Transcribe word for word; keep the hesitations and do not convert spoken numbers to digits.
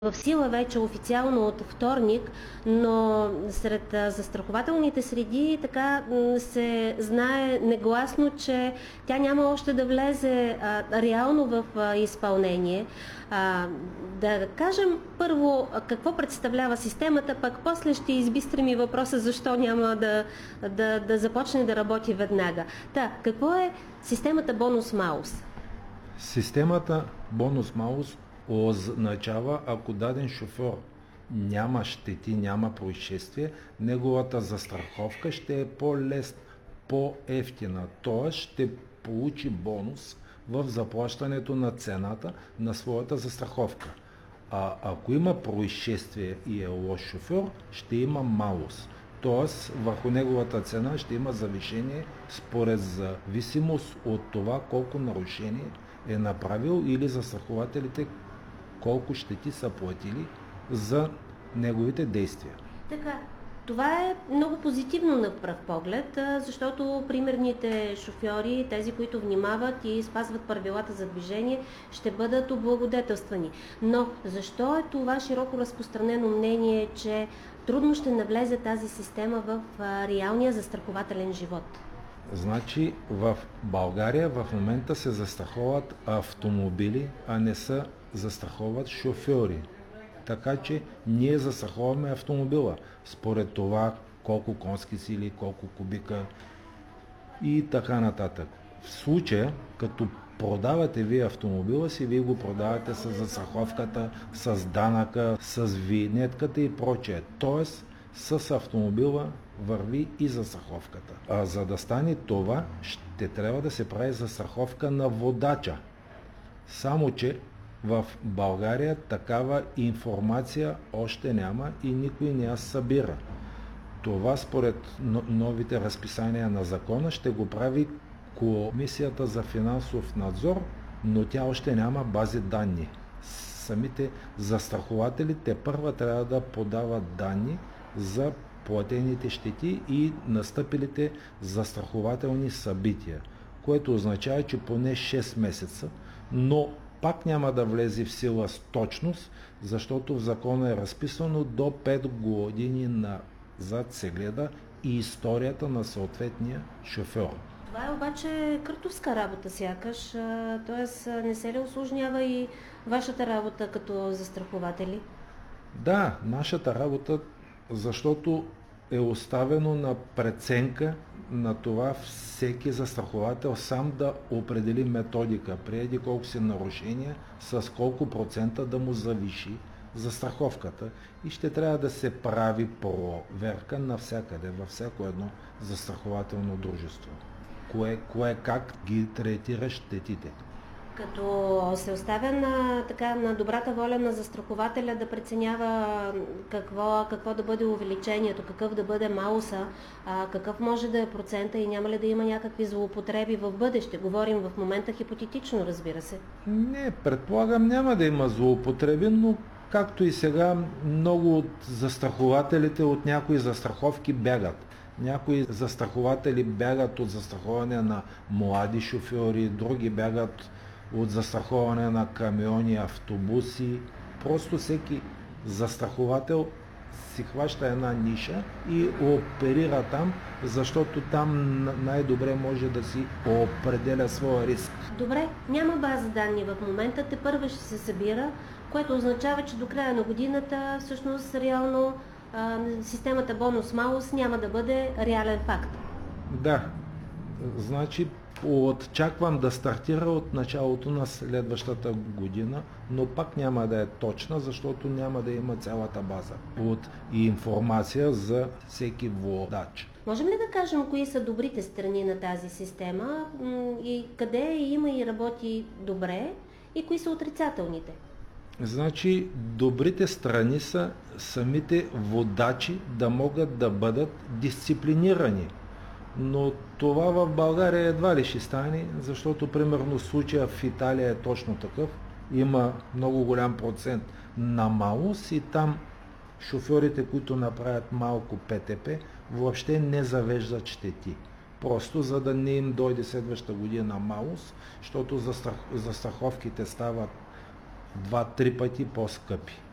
в сила вече официално от вторник, но сред застрахователните среди така се знае негласно, че тя няма още да влезе а, реално в а, изпълнение. А, да кажем първо какво представлява системата, пък после ще избистрим и въпроса защо няма да, да, да започне да работи веднага. Та, какво е системата бонус-малус? Системата бонус-малус означава, ако даден шофьор няма щети, няма происшествие, неговата застраховка ще е по-лесна, по-ефтина, т.е. ще получи бонус в заплащането на цената на своята застраховка. А ако има происшествие и е лош шофьор, ще има малус. Т.е. върху неговата цена ще има завишение според зависимост от това колко нарушение е направил или застрахователите колко щети са платили за неговите действия. Така, това е много позитивно на пръв поглед, защото примерните шофьори, тези, които внимават и спазват правилата за движение, ще бъдат облагодетелствани. Но защо е това широко разпространено мнение, че трудно ще навлезе тази система в реалния застрахователен живот? Значи в България в момента се застраховат автомобили, а не се застраховат шофьори. Така че ние застраховаме автомобила според това колко конски сили, колко кубика и така нататък. В случая, като продавате вие автомобила си, вие го продавате с застраховката, с данъка, с винетката и прочее. Тоест, с автомобила върви и застраховката. А за да стане това, ще трябва да се прави застраховка на водача. Само че в България такава информация още няма и никой не я събира. Това според новите разписания на закона ще го прави Комисията за финансов надзор, но тя още няма бази данни. Самите застрахователи те първа трябва да подават данни за платените щети и настъпилите застрахователни събития, което означава, че поне шест месеца, но пак няма да влезе в сила с точност, защото в закона е разписано до пет години назад се гледа и историята на съответния шофьор. Това е обаче къртовска работа сякаш, т.е. не се ли усложнява и вашата работа като застрахователи? Да, нашата работа, защото е оставено на преценка на това всеки застраховател сам да определи методика, преди колко си нарушения, с колко процента да му завиши застраховката и ще трябва да се прави проверка навсякъде, във всяко едно застрахователно дружество. Кое, кое как ги третира щетите. Като се оставя на, така, на добрата воля на застрахователя да преценява какво, какво да бъде увеличението, какъв да бъде малуса, а, какъв може да е процента и няма ли да има някакви злоупотреби в бъдеще. Говорим в момента хипотетично, разбира се. Не, предполагам няма да има злоупотреби, но както и сега много от застрахователите от някои застраховки бягат. Някои застрахователи бягат от застраховане на млади шофьори, други бягат от застраховане на камиони, автобуси. Просто всеки застраховател си хваща една ниша и оперира там, защото там най-добре може да си определя своя риск. Добре, няма база данни в момента, тепърва ще се събира, което означава, че до края на годината всъщност реално а, системата бонус-малус няма да бъде реален факт. Да, значи очаквам да стартира от началото на следващата година, но пак няма да е точна, защото няма да има цялата база от информация за всеки водач. Можем ли да кажем кои са добрите страни на тази система и къде има и работи добре и кои са отрицателните? Значи добрите страни са самите водачи да могат да бъдат дисциплинирани. Но това в България едва ли ще стане, защото примерно случая в Италия е точно такъв. Има много голям процент на малус и там шофьорите, които направят малко ПТП, въобще не завеждат щети. Просто за да не им дойде следващата година малус, защото застраховките стават два-три пъти по-скъпи.